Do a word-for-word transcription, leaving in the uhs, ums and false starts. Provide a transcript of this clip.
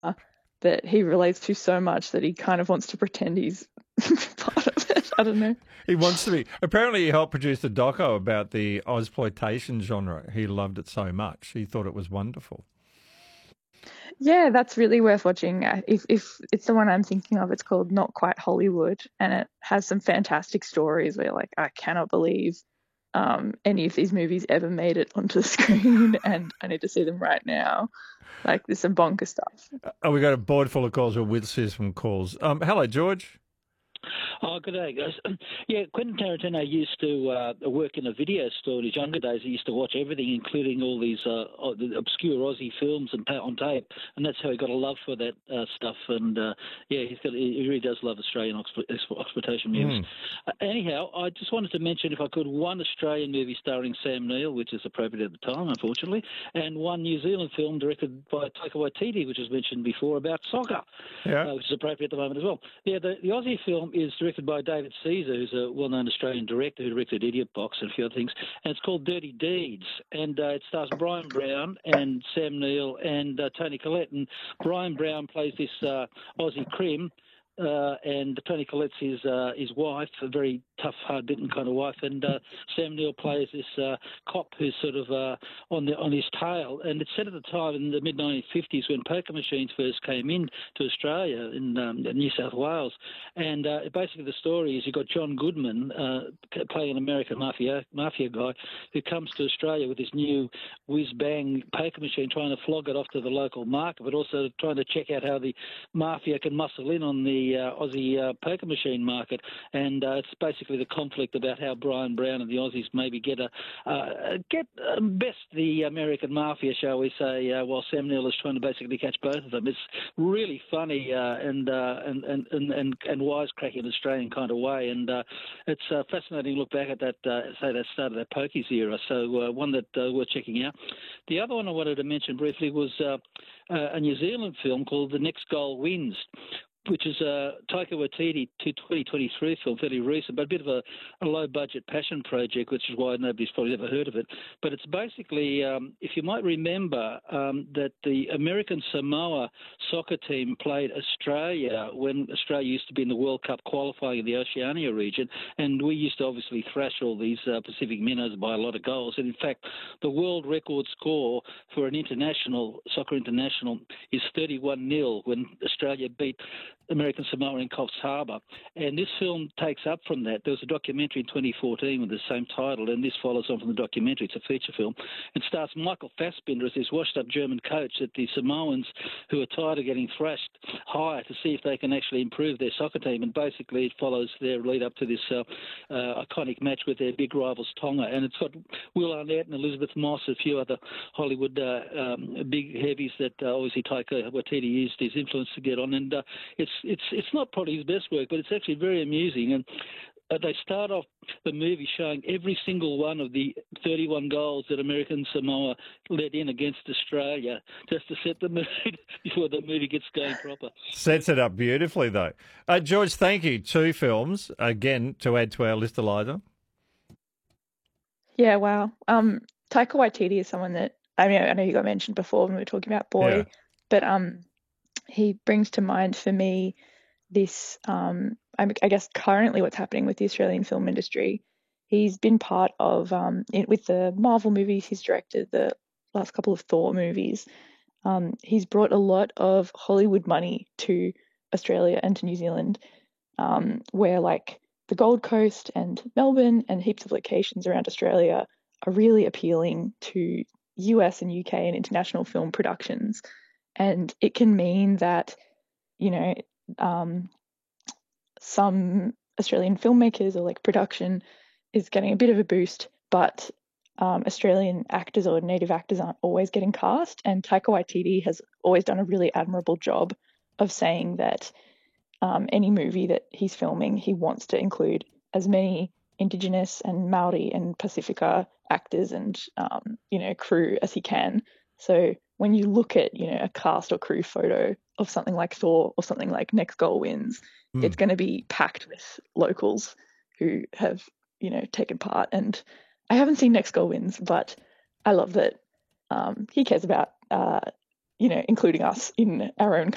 that he relates to so much that he kind of wants to pretend he's part of it. I don't know. He wants to be. Apparently, he helped produce the doco about the Ozploitation genre. He loved it so much. He thought it was wonderful. Yeah, that's really worth watching. Uh, If if it's the one I'm thinking of, it's called Not Quite Hollywood, and it has some fantastic stories where you're like, I cannot believe um, any of these movies ever made it onto the screen, and I need to see them right now. Like, there's some bonker stuff. Oh, we got a board full of calls. We'll whiz through some calls. Um, hello, George. Oh, good day, guys. Yeah, Quentin Tarantino used to uh, work in a video store in his younger days. He used to watch everything, including all these uh, obscure Aussie films and on tape, and that's how he got a love for that uh, stuff. And uh, yeah, he's got he really does love Australian exploitation movies. Mm. Uh, anyhow, I just wanted to mention, if I could, one Australian movie starring Sam Neill, which is appropriate at the time, unfortunately, and one New Zealand film directed by Taika Waititi, which was mentioned before, about soccer, Yeah. uh, which is appropriate at the moment as well. Yeah, the, the Aussie film is directed by David Caesar, who's a well-known Australian director who directed Idiot Box and a few other things, and it's called Dirty Deeds, and uh, it stars Brian Brown and Sam Neill and uh, Tony Collette, and Brian Brown plays this uh, Aussie crim, uh, and Tony Collette's his uh, his wife, a very tough, hard-bitten kind of wife, and uh, Sam Neill plays this uh, cop who's sort of uh, on the on his tail. And it's set at the time in the mid nineteen fifties when poker machines first came in to Australia in um, New South Wales. And uh, basically the story is you've got John Goodman uh, playing an American mafia mafia guy who comes to Australia with this new whiz-bang poker machine, trying to flog it off to the local market, but also trying to check out how the mafia can muscle in on the uh, Aussie uh, poker machine market. And uh, it's basically the conflict about how Brian Brown and the Aussies maybe get a uh, get uh, best the American mafia, shall we say, uh, while Sam Neill is trying to basically catch both of them. It's really funny uh, and, uh, and, and and and and wisecracking Australian kind of way, and uh, it's a fascinating look back at that, uh, say, that start of that pokies era. So uh, one that uh, we're checking out. The other one I wanted to mention briefly was uh, uh, a New Zealand film called The Next Goal Wins, which is a Taika Waititi twenty twenty-three film, fairly recent, but a bit of a, a low-budget passion project, which is why nobody's probably ever heard of it. But it's basically, um, if you might remember, um, that the American Samoa soccer team played Australia when Australia used to be in the World Cup qualifying in the Oceania region, and we used to obviously thrash all these uh, Pacific minnows by a lot of goals. And in fact, the world record score for an international, soccer international, is thirty-one nil when Australia beat American Samoa in Coffs Harbour. And this film takes up from that. There was a documentary in twenty fourteen with the same title, and this follows on from the documentary. It's a feature film. It stars Michael Fassbender as this washed-up German coach that the Samoans, who are tired of getting thrashed, hire to see if they can actually improve their soccer team. And basically it follows their lead up to this uh, uh, iconic match with their big rivals Tonga. And it's got Will Arnett and Elizabeth Moss, a few other Hollywood uh, um, big heavies that uh, obviously Taika Waititi used his influence to get on. And uh, it's it's it's not probably his best work, but it's actually very amusing. And uh, they start off the movie showing every single one of the thirty-one goals that American Samoa let in against Australia, just to set the mood before the movie gets going proper. Sets it up beautifully, though. Uh, George, thank you. Two films, again, to add to our list, Eliza. Yeah, wow. Um, Taika Waititi is someone that, I mean, I know you got mentioned before when we were talking about Boy, Yeah. but um, he brings to mind for me this, um, I, I guess currently what's happening with the Australian film industry. He's been part of, um, it, with the Marvel movies, he's directed the last couple of Thor movies. Um, he's brought a lot of Hollywood money to Australia and to New Zealand, um, where like the Gold Coast and Melbourne and heaps of locations around Australia are really appealing to U S and U K and international film productions. And it can mean that, you know, um, some Australian filmmakers or like production is getting a bit of a boost, but um, Australian actors or native actors aren't always getting cast. And Taika Waititi has always done a really admirable job of saying that um, any movie that he's filming, he wants to include as many Indigenous and Maori and Pacifica actors and, um, you know, crew as he can. So when you look at, you know, a cast or crew photo of something like Thor or something like Next Goal Wins, Mm. it's going to be packed with locals who have, you know, taken part. And I haven't seen Next Goal Wins, but I love that um, he cares about, uh, you know, including us in our own